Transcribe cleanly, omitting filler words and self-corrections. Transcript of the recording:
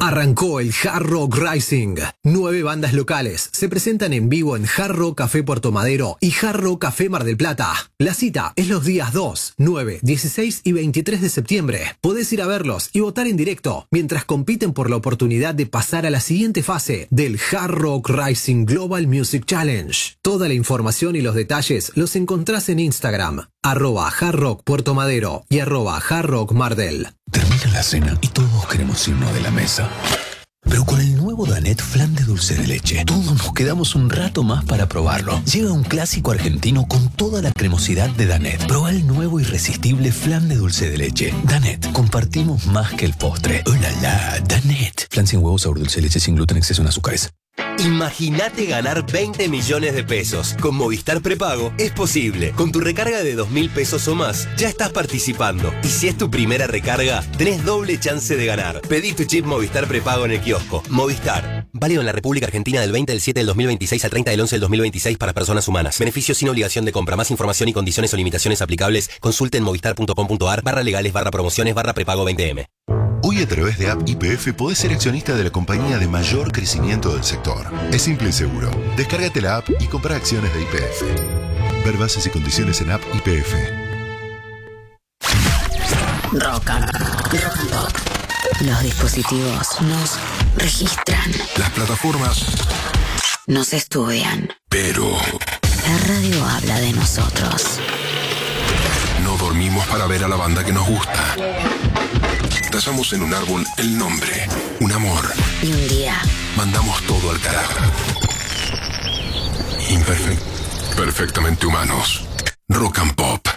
Arrancó el Hard Rock Rising. 9 bandas locales se presentan en vivo en Hard Rock Café Puerto Madero y Hard Rock Café Mar del Plata. La cita es los días 2, 9, 16 y 23 de septiembre. Podés ir a verlos y votar en directo mientras compiten por la oportunidad de pasar a la siguiente fase del Hard Rock Rising Global Music Challenge. Toda la información y los detalles los encontrás en Instagram, @Hard Rock Puerto Madero y @Hard Rock Mardel. Termina la cena y todos queremos irnos de la mesa. Pero con el nuevo Danette Flan de dulce de leche, todos nos quedamos un rato más para probarlo. Llega un clásico argentino con toda la cremosidad de Danette. Probá el nuevo irresistible flan de dulce de leche. Danette, compartimos más que el postre. ¡Oh, la, la! Danette. Flan sin huevo, sabor dulce de leche, sin gluten, exceso en azúcares. Imagínate ganar 20 millones de pesos. Con Movistar Prepago es posible. Con tu recarga de 2.000 pesos o más, ya estás participando. Y si es tu primera recarga, tenés doble chance de ganar. Pedí tu chip Movistar Prepago en el kiosco. Movistar. Válido en la República Argentina del 20 del 7 del 2026 al 30 del 11 del 2026 para personas humanas. Beneficios sin obligación de compra. Más información y condiciones o limitaciones aplicables, consulte en movistar.com.ar/legales/promociones/prepago 20M. Hoy a través de App YPF podés ser accionista de la compañía de mayor crecimiento del sector. Es simple y seguro. Descárgate la app y compra acciones de YPF. Ver bases y condiciones en App YPF. Rock and Pop. Los dispositivos nos registran. Las plataformas nos estudian. Pero la radio habla de nosotros. No dormimos para ver a la banda que nos gusta. Trazamos en un árbol el nombre, un amor. Y un día mandamos todo al carajo. Perfectamente humanos. Rock and Pop.